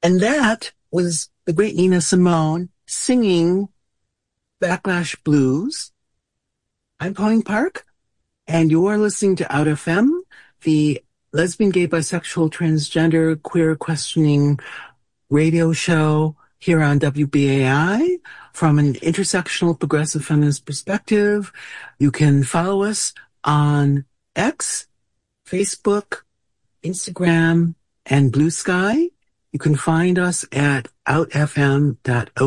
And that was the great Nina Simone singing Backlash Blues. I'm Colleen Park, and you are listening to Out FM, the lesbian, gay, bisexual, transgender, queer questioning radio show here on WBAI from an intersectional progressive feminist perspective. You can follow us on X, Facebook, Instagram, and Blue Sky. You can find us at outfm.org.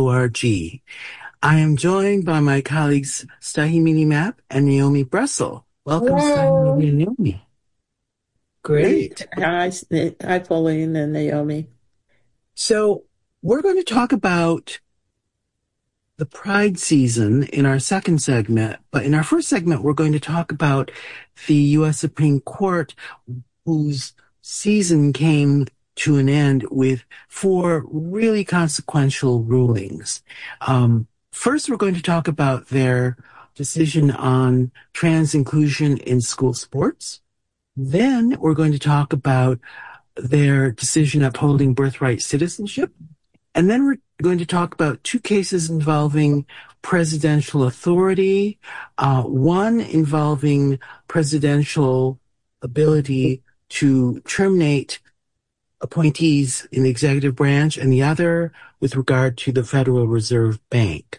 I am joined by my colleagues Stahimini Mapp and Naomi Bressel. Welcome, Stahimini and Naomi. Great. Hi, Pauline and Naomi. So we're going to talk about the Pride season in our second segment, but in our first segment, we're going to talk about the U.S. Supreme Court, whose season came to an end with 4 really consequential rulings. First, we're going to talk about their decision on trans inclusion in school sports. Then we're going to talk about their decision upholding birthright citizenship. And then we're going to talk about 2 cases involving presidential authority, one involving presidential ability to terminate appointees in the executive branch, and the other with regard to the Federal Reserve Bank.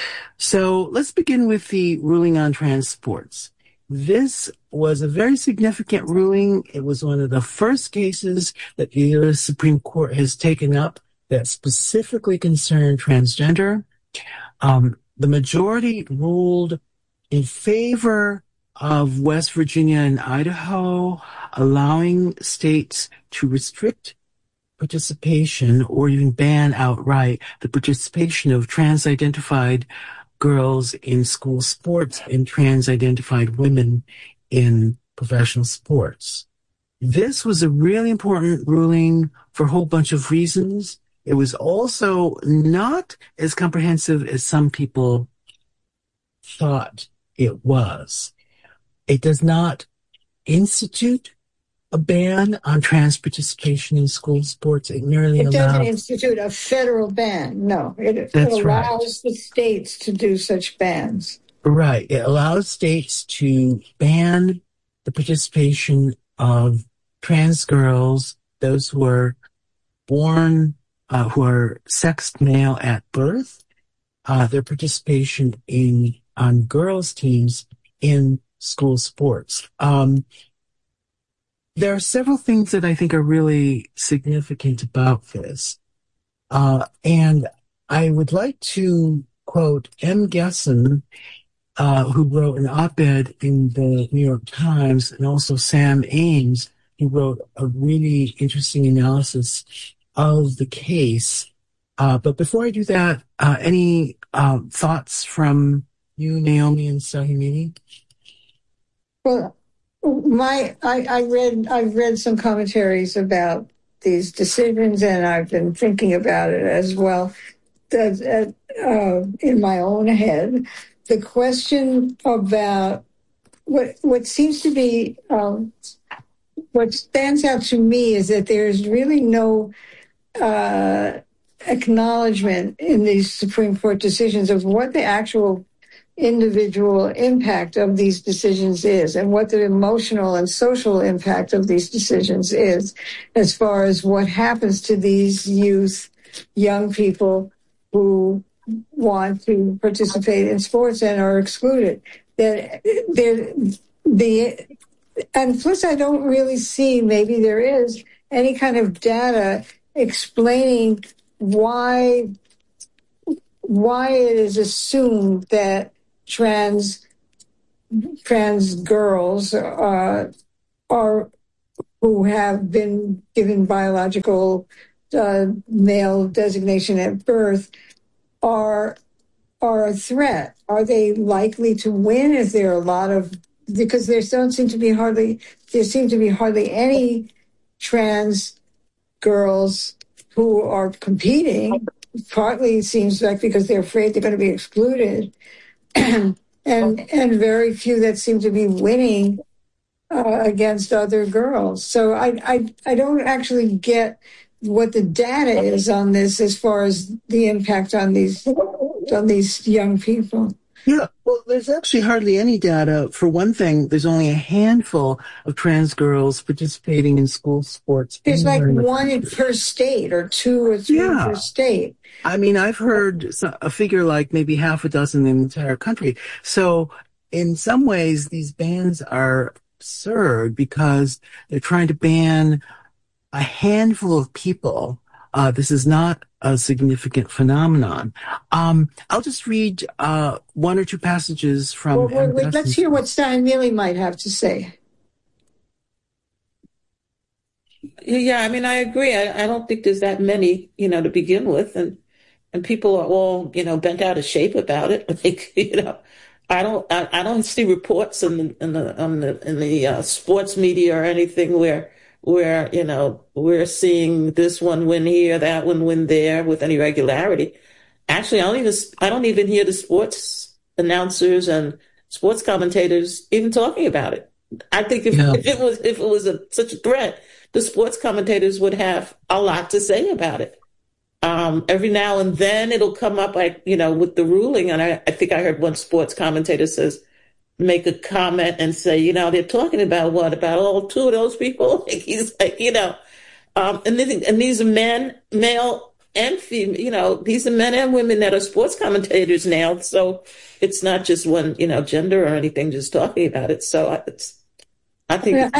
So let's begin with the ruling on trans sports. This was a very significant ruling. It was one of the first cases that the U.S. Supreme Court has taken up that specifically concerned transgender. The majority ruled in favor of West Virginia and Idaho, allowing states to restrict participation or even ban outright the participation of trans-identified girls in school sports and trans-identified women in professional sports. This was a really important ruling for a whole bunch of reasons. It was also not as comprehensive as some people thought it was. It does not institute a ban on trans participation in school sports. It merely allows... It doesn't institute a federal ban, no. It allows the states to do such bans. Right. It allows states to ban the participation of trans girls, those who are born, who are sexed male at birth, their participation on girls' teams in school sports. There are several things that I think are really significant about this. And I would like to quote M. Gesson, who wrote an op-ed in the New York Times, and also Sam Ames, who wrote a really interesting analysis of the case. But before I do that, any thoughts from you, Naomi and Stahimini? Well, I've read some commentaries about these decisions, and I've been thinking about it as well in my own head. The question about what seems to be what stands out to me is that there's really no acknowledgement in these Supreme Court decisions of what the actual individual impact of these decisions is and what the emotional and social impact of these decisions is, as far as what happens to these young people who want to participate in sports and are excluded. And plus, I don't really see, maybe there is, any kind of data explaining why it is assumed that trans girls who have been given biological male designation at birth are a threat. Are they likely to win? Is there a lot of, because there seem to be hardly any trans girls who are competing. Partly it seems like because they're afraid they're going to be excluded, and very few that seem to be winning against other girls. So I don't actually get what the data is on this as far as the impact on these young people. Yeah, well, there's actually hardly any data. For one thing, there's only a handful of trans girls participating in school sports. There's like one per state or two or three per state. I mean, I've heard a figure like maybe half a dozen in the entire country. So in some ways, these bans are absurd because they're trying to ban a handful of people. This is not a significant phenomenon. I'll just read one or two passages from. Wait, let's hear what Stein Mealy might have to say. Yeah, I mean, I agree. I don't think there's that many, to begin with, and people are all, bent out of shape about it. Like, I don't see reports in the sports media or anything where we're seeing this one win here, that one win there with any regularity. Actually, I don't even hear the sports announcers and sports commentators even talking about it. I think if it was such a threat, the sports commentators would have a lot to say about it. Every now and then it'll come up, with the ruling. And I think I heard one sports commentator make a comment and say, they're talking about what? About all two of those people? He's like, and these are men, male and female, these are men and women that are sports commentators now. So it's not just one, gender or anything, just talking about it. So I think.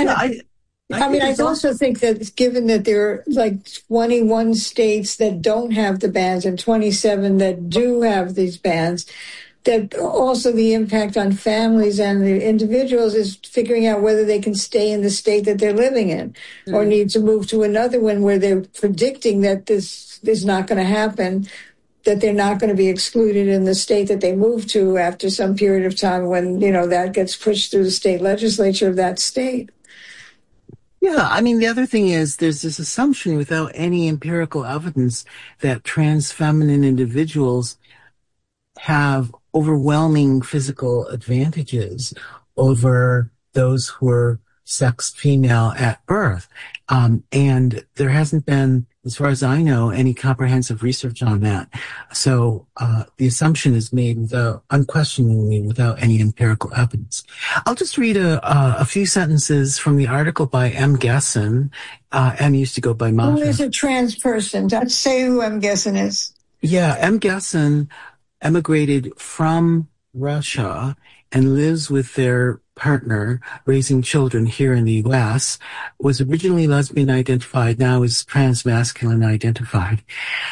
I also think that given that there are like 21 states that don't have the bans and 27 that do have these bans, that also the impact on families and the individuals is figuring out whether they can stay in the state that they're living in or need to move to another one where they're predicting that this is not going to happen, that they're not going to be excluded in the state that they move to after some period of time when, that gets pushed through the state legislature of that state. Yeah, I mean, the other thing is there's this assumption without any empirical evidence that trans feminine individuals have overwhelming physical advantages over those who are sexed female at birth. And there hasn't been, as far as I know, any comprehensive research on that. So the assumption is made unquestioningly without any empirical evidence. I'll just read a few sentences from the article by M. Gesson. M used to go by Masha. Who is a trans person? Let's say who M. Gesson is. Yeah, M. Gesson emigrated from Russia and lives with their partner raising children here in the U.S., was originally lesbian identified, now is transmasculine identified.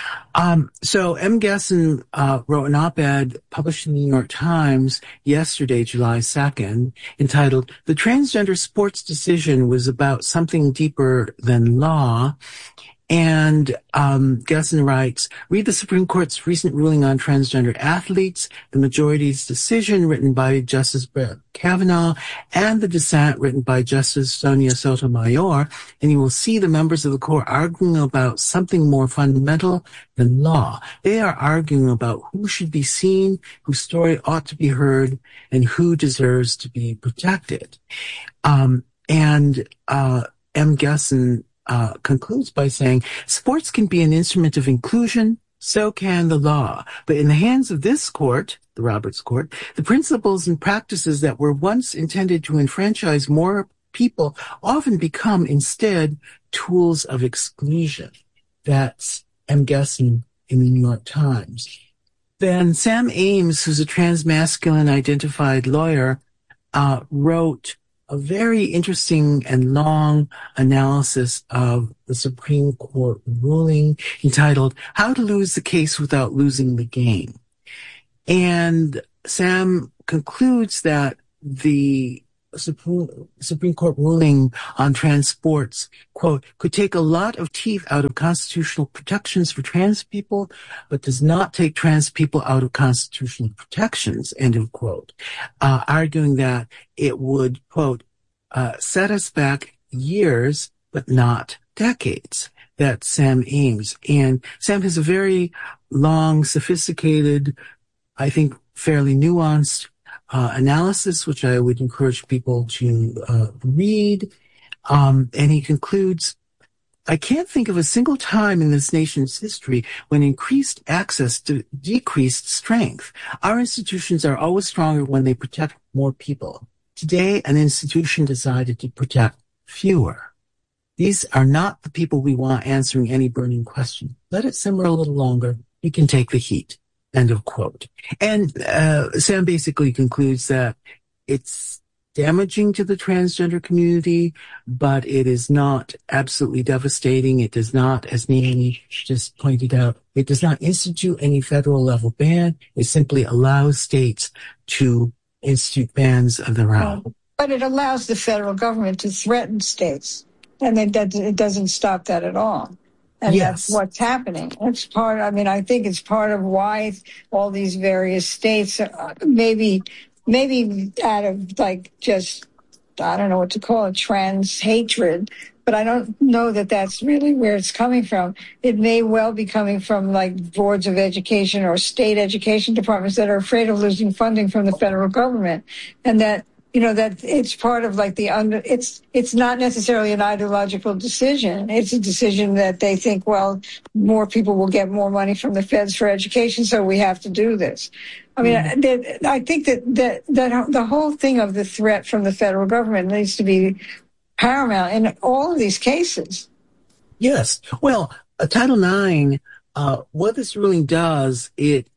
So M. Gesson wrote an op-ed published in the New York Times yesterday, July 2nd, entitled, "The Transgender Sports Decision Was About Something Deeper Than Law." And Gesson writes, "Read the Supreme Court's recent ruling on transgender athletes, the majority's decision written by Justice Brett Kavanaugh, and the dissent written by Justice Sonia Sotomayor, and you will see the members of the court arguing about something more fundamental than law. They are arguing about who should be seen, whose story ought to be heard, and who deserves to be protected." M. Gesson concludes by saying, "Sports can be an instrument of inclusion, so can the law. But in the hands of this court, the Roberts Court, the principles and practices that were once intended to enfranchise more people often become instead tools of exclusion." That's M. Gesson in the New York Times. Then Sam Ames, who's a transmasculine identified lawyer, wrote a very interesting and long analysis of the Supreme Court ruling entitled, "How to Lose the Case Without Losing the Game." And Sam concludes that the Supreme Court ruling on trans sports, quote, "could take a lot of teeth out of constitutional protections for trans people, but does not take trans people out of constitutional protections," end of quote, arguing that it would, quote, set us back years, but not decades. That's Sam Ames. And Sam has a very long, sophisticated, I think fairly nuanced analysis, which I would encourage people to read. And he concludes I can't think of a single time in this nation's history when increased access to decreased strength. Our institutions are always stronger when they protect more people. Today, an institution decided to protect fewer. These are not the people we want answering any burning question. Let it simmer a little longer. You can take the heat. End of quote. And Sam basically concludes that it's damaging to the transgender community, but it is not absolutely devastating. It does not, as Naomi just pointed out, it does not institute any federal level ban. It simply allows states to institute bans of their own. But it allows the federal government to threaten states, and it doesn't stop that at all. And yes, that's what's happening. It's I think it's part of why all these various states, maybe out of I don't know what to call it, trans hatred, but I don't know that that's really where it's coming from. It may well be coming from boards of education or state education departments that are afraid of losing funding from the federal government, and that that it's part of it's not necessarily an ideological decision. It's a decision that they think, well, more people will get more money from the feds for education, so we have to do this. I think that the whole thing of the threat from the federal government needs to be paramount in all of these cases. Yes. Well, Title IX, what this ruling does, it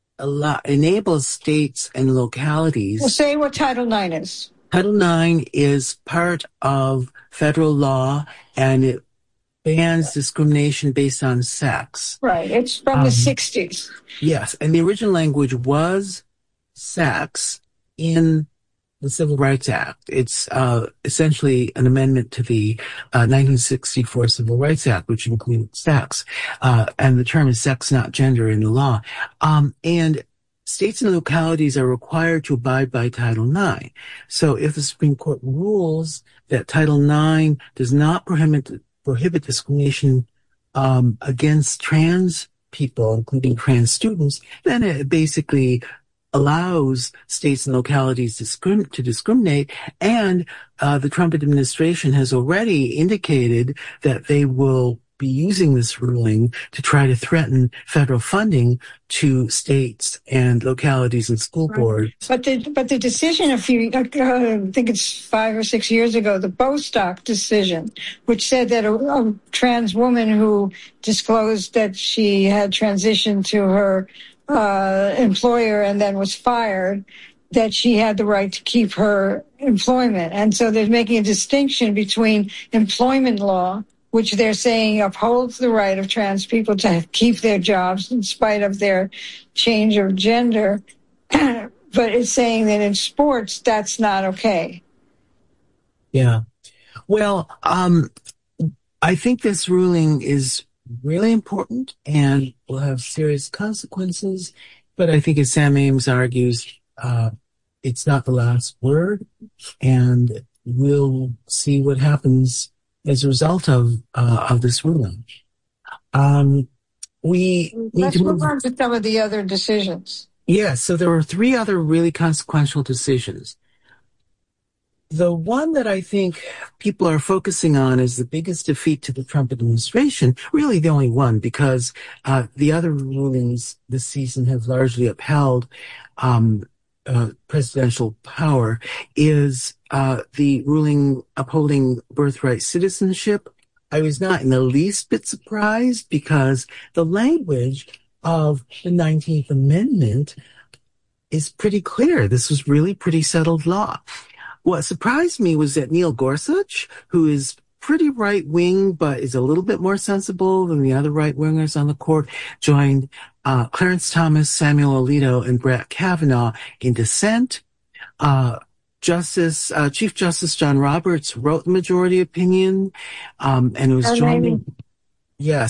enables states and localities. Well, say what Title IX is. Title IX is part of federal law, and it bans discrimination based on sex. Right. It's from the 60s. Yes. And the original language was sex in the Civil Rights Act. It's essentially an amendment to the 1964 Civil Rights Act, which includes sex. And the term is sex, not gender, in the law. And states and localities are required to abide by Title IX. So if the Supreme Court rules that Title IX does not prohibit discrimination against trans people, including trans students, then it basically allows states and localities to discriminate, and the Trump administration has already indicated that they will be using this ruling to try to threaten federal funding to states and localities and school boards. But the decision I think it's 5 or 6 years ago, the Bostock decision, which said that a trans woman who disclosed that she had transitioned to her employer and then was fired, that she had the right to keep her employment. And so they're making a distinction between employment law, which they're saying upholds the right of trans people to keep their jobs in spite of their change of gender, but it's saying that in sports, that's not okay. Yeah. Well, I think this ruling is really important and will have serious consequences, but I think, as Sam Ames argues, it's not the last word, and we'll see what happens as a result of this ruling. Let's move on to some of the other decisions. Yeah, so there were 3 other really consequential decisions. The one that I think people are focusing on as the biggest defeat to the Trump administration, really the only one, because the other rulings this season have largely upheld presidential power, is the ruling upholding birthright citizenship. I was not in the least bit surprised, because the language of the 19th Amendment is pretty clear. This was really pretty settled law. What surprised me was that Neil Gorsuch, who is pretty right-wing but is a little bit more sensible than the other right-wingers on the court, joined Clarence Thomas, Samuel Alito, and Brett Kavanaugh in dissent. Chief Justice John Roberts wrote the majority opinion, and it was joined. Yes.